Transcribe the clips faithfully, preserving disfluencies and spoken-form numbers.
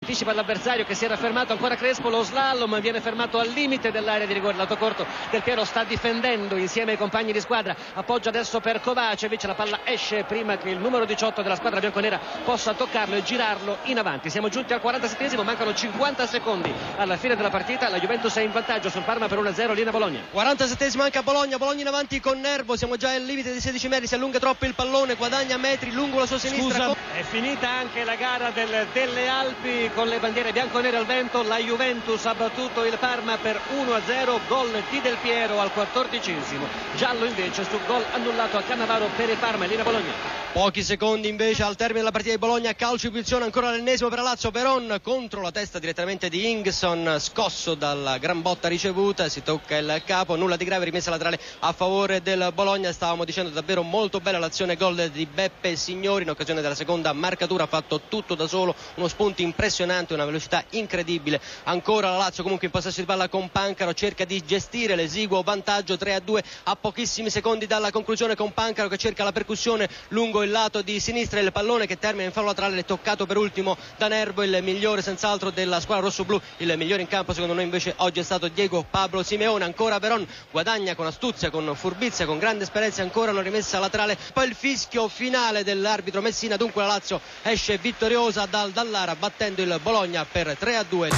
anticipa l'avversario che si era fermato, ancora Crespo, lo slalom, viene fermato al limite dell'area di rigore. Lato corto Del Piero sta difendendo insieme ai compagni di squadra, appoggia adesso per Kovacevic, la palla esce prima che il numero diciotto della squadra bianconera possa toccarlo e girarlo in avanti. Siamo giunti al quarantasettesimo, mancano cinquanta secondi alla fine della partita, la Juventus è in vantaggio sul Parma per uno a zero, linea Bologna. quarantasettesimo anche a Bologna, Bologna in avanti con Nervo, siamo già al limite dei sedici metri, si allunga troppo il pallone, guadagna metri lungo la sua sinistra. Scusa, è finita anche la gara del, delle Alpi con le bandiere bianconere al vento, la Juventus ha battuto il Parma per uno a zero, gol di Del Piero al quattordicesimo, giallo invece sul gol annullato a Cannavaro per il Parma, linea Bologna. Pochi secondi invece al termine della partita di Bologna, calcio di punizione ancora l'ennesimo per la Lazio, Veron contro la testa direttamente di Ingson, scosso dalla gran botta ricevuta, si tocca il capo, nulla di grave, rimessa laterale a favore del Bologna. Stavamo dicendo davvero molto bella l'azione gol di Beppe Signori in occasione della seconda marcatura, ha fatto tutto da solo, uno spunto impressionante, una velocità incredibile. Ancora la Lazio comunque in possesso di palla con Pancaro, cerca di gestire l'esiguo vantaggio tre a due a pochissimi secondi dalla conclusione, con Pancaro che cerca la percussione lungo il lato di sinistra, il pallone che termina in fallo laterale toccato per ultimo da Nervo, il migliore senz'altro della squadra rossoblù, il migliore in campo secondo noi invece oggi è stato Diego Pablo Simeone. Ancora Veron guadagna con astuzia, con furbizia, con grande esperienza, ancora una rimessa laterale, poi il fischio finale dell'arbitro Messina, dunque la Lazio esce vittoriosa dal Dallara battendo il Bologna per tre a due.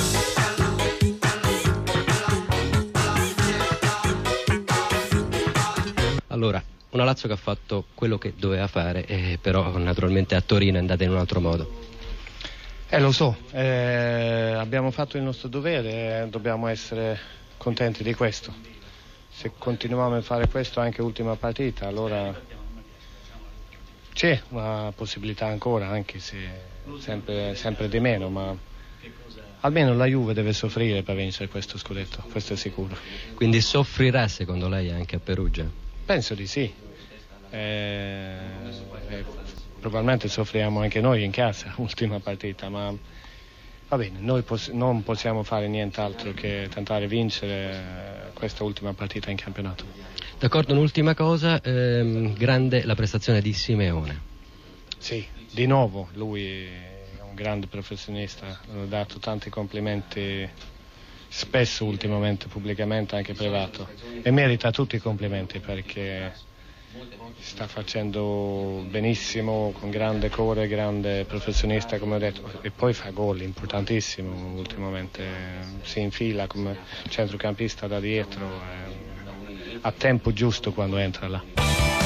Allora, una Lazio che ha fatto quello che doveva fare, eh, però naturalmente a Torino è andata in un altro modo. Eh lo so, eh, abbiamo fatto il nostro dovere e dobbiamo essere contenti di questo. Se continuiamo a fare questo anche ultima partita, allora c'è una possibilità ancora, anche se sempre, sempre di meno, ma almeno la Juve deve soffrire per vincere questo scudetto, questo è sicuro. Quindi soffrirà secondo lei anche a Perugia? Penso di sì, eh, eh, probabilmente soffriamo anche noi in casa, ultima partita, ma va bene, noi poss- non possiamo fare nient'altro che tentare di vincere questa ultima partita in campionato. D'accordo, un'ultima cosa, ehm, grande la prestazione di Simeone. Sì, di nuovo, lui è un grande professionista, ha dato tanti complimenti spesso ultimamente pubblicamente, anche privato, e merita tutti i complimenti perché sta facendo benissimo, con grande cuore, grande professionista come ho detto, e poi fa gol importantissimo ultimamente, si infila come centrocampista da dietro, eh, a tempo giusto quando entra là.